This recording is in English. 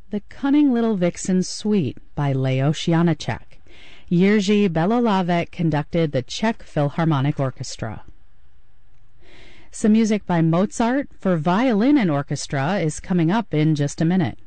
The Cunning Little Vixen Suite by Leo Janáček. Jiří Belohlávek conducted the Czech Philharmonic Orchestra. Some music by Mozart for violin and orchestra is coming up in just a minute.